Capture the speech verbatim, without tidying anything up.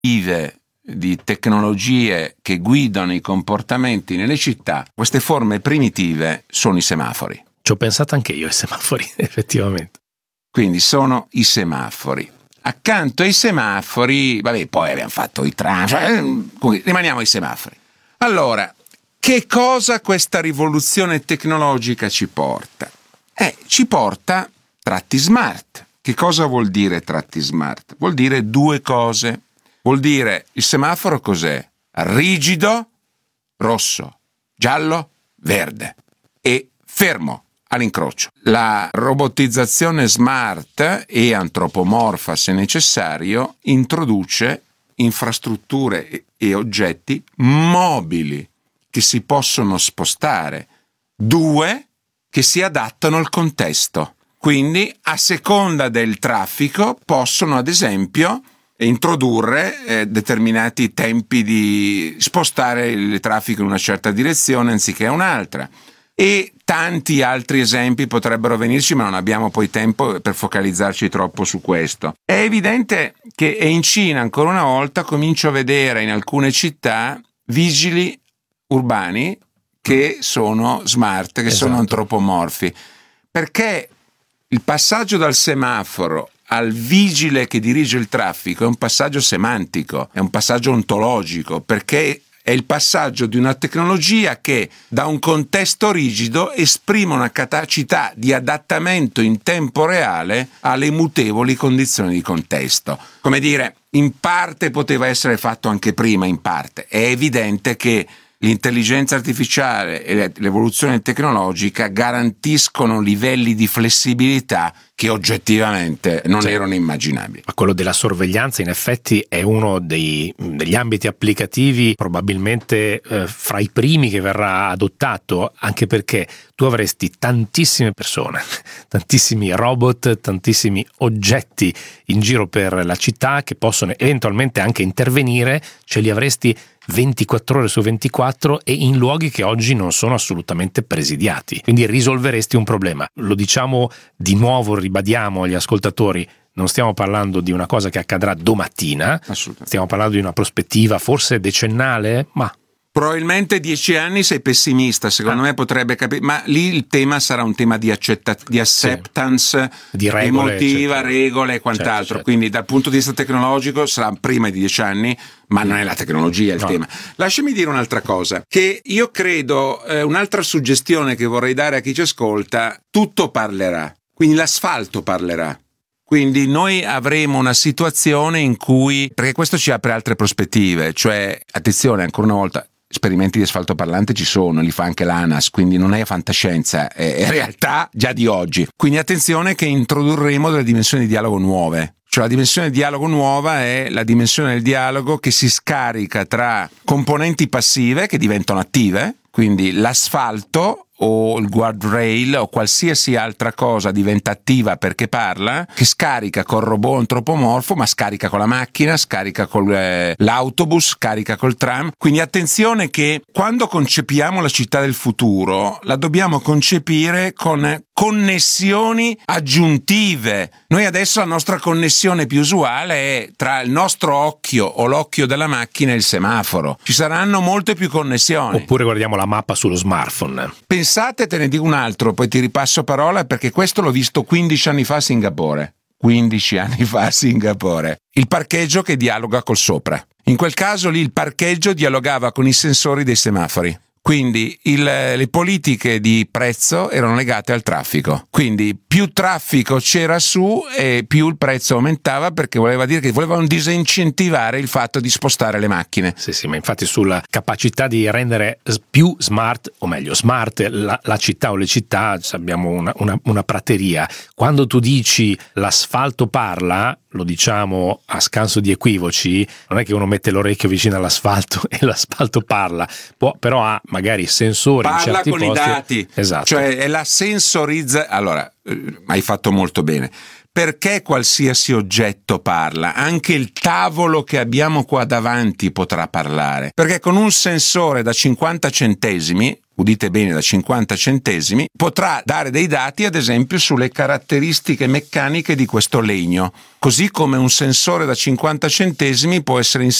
di tecnologie che guidano i comportamenti nelle città, queste forme primitive sono i semafori. Ci ho pensato anche io ai semafori, effettivamente. Quindi sono i semafori. Accanto ai semafori, vabbè, poi abbiamo fatto i tram, cioè, rimaniamo ai semafori. Allora, che cosa questa rivoluzione tecnologica ci porta? Eh, ci porta tratti smart. Che cosa vuol dire tratti smart? Vuol dire due cose. Vuol dire il semaforo cos'è? Rigido, rosso, giallo, verde e fermo all'incrocio. La robotizzazione smart e antropomorfa, se necessario, introduce infrastrutture e oggetti mobili che si possono spostare. Due, che si adattano al contesto. Quindi, a seconda del traffico, possono, ad esempio, introdurre eh, determinati tempi di spostare il traffico in una certa direzione anziché un'altra. E tanti altri esempi potrebbero venirci, ma non abbiamo poi tempo per focalizzarci troppo su questo. È evidente che in Cina, ancora una volta, comincio a vedere in alcune città vigili urbani che sono smart, che esatto. sono antropomorfi. Perché il passaggio dal semaforo al vigile che dirige il traffico è un passaggio semantico, è un passaggio ontologico, perché è il passaggio di una tecnologia che da un contesto rigido esprime una capacità di adattamento in tempo reale alle mutevoli condizioni di contesto. Come dire, in parte poteva essere fatto anche prima, in parte. È evidente che l'intelligenza artificiale e l'evoluzione tecnologica garantiscono livelli di flessibilità che oggettivamente non sì. erano immaginabili. Ma quello della sorveglianza in effetti è uno dei, degli ambiti applicativi probabilmente eh, fra i primi che verrà adottato, anche perché tu avresti tantissime persone, tantissimi robot, tantissimi oggetti in giro per la città che possono eventualmente anche intervenire, ce li avresti ventiquattro ore su ventiquattro e in luoghi che oggi non sono assolutamente presidiati. Quindi risolveresti un problema. Lo diciamo di nuovo, ribadiamo agli ascoltatori, non stiamo parlando di una cosa che accadrà domattina, stiamo parlando di una prospettiva forse decennale, ma probabilmente dieci anni sei pessimista, secondo ah. me potrebbe capire, ma lì il tema sarà un tema di, accetta- di acceptance, sì. di regole, emotiva, certo. regole e quant'altro, certo, certo. Quindi dal punto di vista tecnologico sarà prima di dieci anni, ma non è la tecnologia il no. tema. Lasciami dire un'altra cosa, che io credo, eh, un'altra suggestione che vorrei dare a chi ci ascolta, tutto parlerà, quindi l'asfalto parlerà. Quindi noi avremo una situazione in cui, perché questo ci apre altre prospettive, cioè, attenzione, ancora una volta, esperimenti di asfalto parlante ci sono, li fa anche l'ANAS, quindi non è fantascienza, è realtà già di oggi. Quindi attenzione che introdurremo delle dimensioni di dialogo nuove. Cioè la dimensione di dialogo nuova è la dimensione del dialogo che si scarica tra componenti passive che diventano attive, quindi l'asfalto o il guardrail o qualsiasi altra cosa diventa attiva perché parla, che scarica col robot antropomorfo, ma scarica con la macchina, scarica con eh, l'autobus, scarica col tram. Quindi attenzione che quando concepiamo la città del futuro la dobbiamo concepire con connessioni aggiuntive. Noi adesso la nostra connessione più usuale è tra il nostro occhio o l'occhio della macchina e il semaforo. Ci saranno molte più connessioni. Oppure guardiamo la mappa sullo smartphone. Pensate, te ne dico un altro, poi ti ripasso parola, perché questo l'ho visto quindici anni fa a Singapore. quindici anni fa a Singapore. Il parcheggio che dialoga col sopra. In quel caso lì il parcheggio dialogava con i sensori dei semafori. Quindi il, le politiche di prezzo erano legate al traffico. Quindi più traffico c'era su e più il prezzo aumentava, perché voleva dire che volevano disincentivare il fatto di spostare le macchine. Sì, sì, ma infatti sulla capacità di rendere più smart, o meglio smart, la, la città o le città, abbiamo una, una, una prateria. Quando tu dici l'asfalto parla, lo diciamo a scanso di equivoci, non è che uno mette l'orecchio vicino all'asfalto e l'asfalto parla, può, però ha magari sensori parla in certi con posti. I dati, esatto. Cioè è la sensorizza. Allora, eh, hai fatto molto bene. Perché qualsiasi oggetto parla? Anche il tavolo che abbiamo qua davanti potrà parlare, perché con un sensore da cinquanta centesimi, udite bene, da cinquanta centesimi, potrà dare dei dati ad esempio sulle caratteristiche meccaniche di questo legno, così come un sensore da cinquanta centesimi può essere